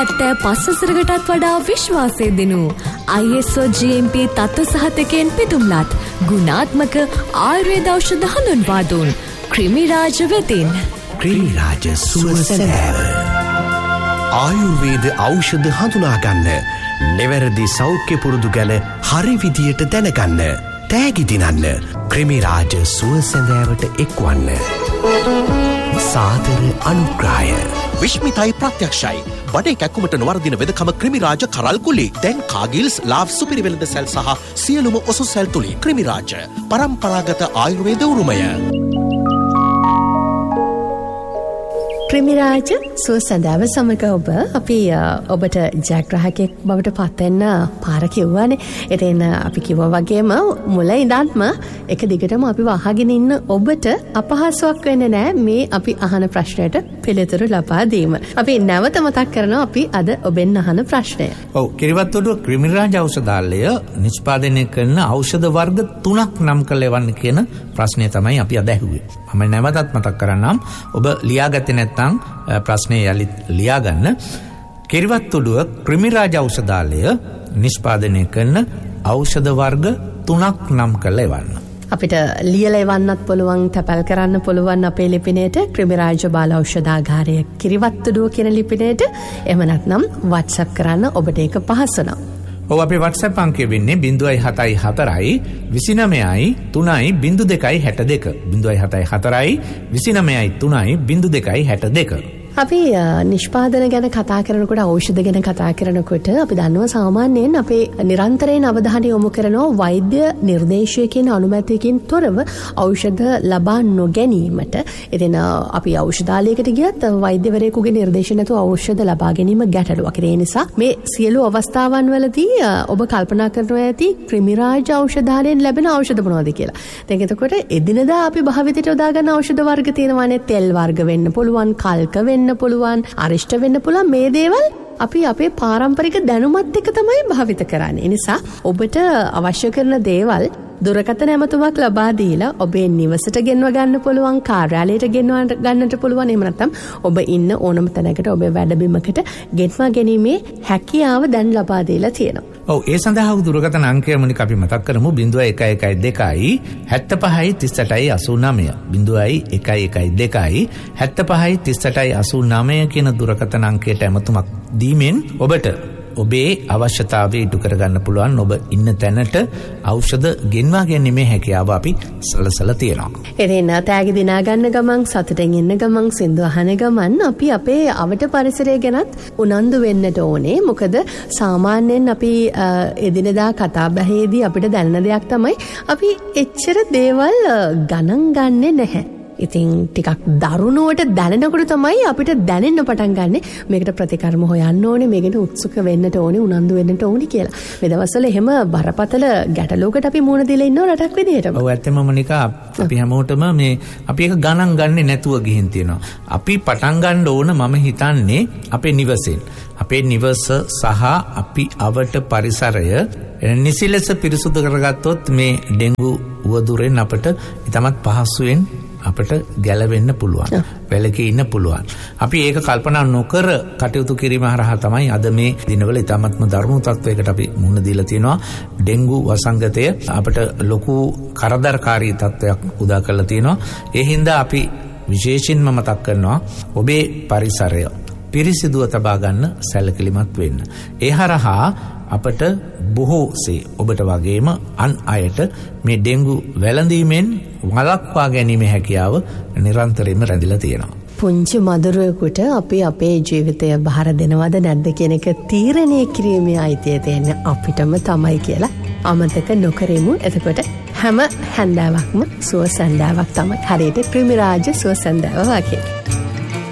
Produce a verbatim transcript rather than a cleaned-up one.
හැත්තෑ පස් වසරකටත් වඩා විශ්වාසය දෙනු I S O G M P තත්ත්ව සහතිකයෙන් පිදුම්ලත් ගුණාත්මක ආයුර්වේද ඖෂධ හඳුන්වා දුන් ක්‍රිමිරාජ වෙතින්. ක්‍රිමිරාජ සුවසැලෑව ආයුර්වේද ඖෂධ හඳුනා ගන්න, නිවැරදි සෞඛ්‍ය පුරුදු ගැන හරි විදියට දැනගන්න, තෑගි දිනන්න ක්‍රිමිරාජ සුවසැලෑවට එක්වන්න. සාදර අනුග්‍රහය. විශ්මිතයි ප්‍රත්‍යක්ෂයි. බඩේ කැක්කුමට නොවර්දින වෙදකම ක්‍රිමිරාජ කරල් කුලි. දැන් කාගිල්ස් ලාව් සුපිරි වෙළඳ සැල් සහ සියලුම ඔසු සැල් තුලින් ක්‍රිමිරාජ පරම්පරාගත ආයුර්වේද උරුමය. ක්‍රිමිරාජ සුවසඳාව සමග ඔබ අපි ඔබට ජයග්‍රාහකයෙක් බවට පත්වෙන්න පාර කිව්වානේ. ඉතින් අපි කිව්වා වගේම මුල ඉඳන්ම එක දිගටම අපි වහගෙන ඉන්න ඔබට අපහසුයක් වෙන්නේ නැහැ මේ අපි අහන ප්‍රශ්නයට පිළිතුරු ලබා දීම. අපි නැවත මතක් කරනවා අපි අද ඔබෙන් අහන ප්‍රශ්නය. ඔව් කිරිවත්තුඩුව ක්‍රිමිරාජ ඖෂධාලය නිෂ්පාදනය කරන ඖෂධ වර්ග තුනක් නම් කළ එවන්න කියන ප්‍රශ්නය තමයි අපි අද ඇහුවේ. මම නැවතත් මතක් කරන්නම්. ඔබ ලියාගත්තේ නැත්නම් ප්‍රශ්නය යලි ලියාගන්න. කිරිවත්තුඩුව ක්‍රිමිරාජ ඖෂධාලය නිෂ්පාදනය කරන ඖෂධ වර්ග තුනක් නම් කළ එවන්න. අපිට ලියලා එවන්නත් පුළුවන්, තැපැල් කරන්න පුළුවන් අපේ ලිපිනයට ක්‍රිමිරාජ බාල ඖෂධාගාරය කිරිවත්තුඩුව කියන ලිපිනයට. එහෙම නැත්නම් WhatsApp කරන්න ඔබට ඒක පහසු වෙනවා. ඔව් අපේ WhatsApp අංකය වෙන්නේ zero seven four four twenty-nine three zero two sixty-two zero seven four four twenty-nine three zero two sixty-two. අපි නිෂ්පාදන ගැන කතා කරනකොට, ඖෂධ ගැන කතා කරනකොට අපි දන්නවා සාමාන්‍යයෙන් අපේ නිරන්තරයෙන් අවධානය යොමු කරනවා වෛද්‍ය නිර්දේශයකින් අනුමැතියකින් තොරව ඖෂධ ලබා නොගැනීමට. ඉතින් අපි ඖෂධාලයකට ගියත් වෛද්‍යවරයෙකුගේ නිර්දේශ නැතුව ඖෂධ ලබා ගැනීම ගැටලුවක්. ඒ නිසා මේ සියලු අවස්ථාවන් වලදී ඔබ කල්පනා කරනවා ඇති ක්‍රිමිරාජ ඖෂධාලයෙන් ලැබෙන ඖෂධ මොනවද කියලා. දැන් එතකොට එදිනදා අපි භාවිතයට යොදා ගන්න ඖෂධ වර්ග තියෙනවානේ. තෙල් වර්ග වෙන්න පුළුවන්, කල්ක වෙන්න පුළුවන්, අරිෂ්ඨ වෙන්න පුළුවන්. මේ දේවල් අපි අපේ පාරම්පරික දැනුමත් එක්ක තමයි භාවිත කරන්නේ. ඒ නිසා ඔබට අවශ්‍ය කරන දේවල් දුරකථන ඇමතුමක් ලබා දීලා ඔබේ නිවසට ගෙන්ව ගන්න පුළුවන්, කාර්යාලයට ගෙන්ව ගන්නට පුළුවන්. එහෙම නැත්නම් ඔබ ඉන්න ඕනම තැනකට, ඔබේ වැඩබිමකට ගෙන්වා ගැනීමේ හැකියාව දැන් ලබා දීලා තියෙනවා. ඔව් ඒ සඳහා දුරකථන අංකය මොනික අපි මතක් කරමු zero one one two seventy-five thirty-eight eighty-nine zero one one two seventy-five thirty-eight eighty-nine කියන දුරකථන අංකයට ඇමතුමක් දීමෙන් ඔබට ඔබේ අවශ්‍යතාවය ඉටු කරගන්න පුළුවන්. ඔබ ඉන්න තැනට ඖෂධ ගෙන්වා ගැනීමේ හැකියාව අපි සලසලා තියෙනවා. එරෙන්න තෑගි දිනා ගන්න ගමන්, සතුටෙන් ඉන්න ගමන්, සින්දු අහන ගමන් අපි අපේ අවට පරිසරය ගැනත් උනන්දු වෙන්නට ඕනේ. මොකද සාමාන්‍යයෙන් අපි එදිනදා කතා බහේදී අපිට දැනෙන දෙයක් තමයි අපි එච්චර දේවල් ගණන් ගන්නෙ නැහැ. ඉතින් ටිකක් දරුණුවට දැනෙනකොට තමයි අපිට දැනෙන්න පටන් ගන්නෙ මේකට ප්‍රතිකර්ම හොයන්න ඕනේ, මේකට උත්සුක වෙන්නට ඕනේ, උනන්දු වෙන්නට ඕනේ කියලා. මේ දවස්වල එහෙම බරපතල ගැටලුවකට අපි මුහුණ දීලා ඉන්නව රටක් විදියට. ඔව් ඇත්තම මොනිකා අපි හැමෝටම මේ අපි එක ගණන් ගන්නේ නැතුව ගිහින් තියෙනවා. අපි පටන් ගන්න ඕන මම හිතන්නේ අපේ නිවසෙන්. අපේ නිවස සහ අපි අවට පරිසරය නිසි ලෙස පිරිසුදු කරගත්තොත් මේ ඩෙන්ගු උවදුරෙන් අපට ඉතාමත් පහසුවෙන් අපට ගැලවෙන්න පුළුවන්, වැළකී ඉන්න පුළුවන්. අපි ඒක කල්පනා නොකර කටයුතු කිරීම හරහා තමයි අද මේ දිනවල ඉතාමත්ම දරුණු තත්වයකට අපි මුහුණ දීලා තියෙනවා. ඩෙන්ගු වසංගතය අපට ලොකු කරදරකාරී තත්වයක් උදා කරලා තියෙනවා. ඒ හින්දා අපි විශේෂයෙන්ම මතක් කරනවා ඔබේ පරිසරය පිරිසිදුව තබා ගන්න සැලකිලිමත් වෙන්න. ඒ හරහා අපට බොහෝසේ ඔබට වගේම අන් අයට මේ ඩෙන්ගු වැළඳීමෙන් වළක්වා ගැනීමේ හැකියාව නිරන්තරයෙන්ම රැඳිලා තියෙනවා. පුංචි මදුරුවෙකුට අපි අපේ ජීවිතය බාර දෙනවද නැද්ද කියන එක තීරණය කිරීමේ අයිතිය තියෙන්නේ අපිටම තමයි කියලා අමතක නොකරමු. එතකොට හැම හැන්දාවක්ම සුව සන්දාවක් තමයි. හරියට ක්‍රිමිරාජ සුව සන්දාව වගේ.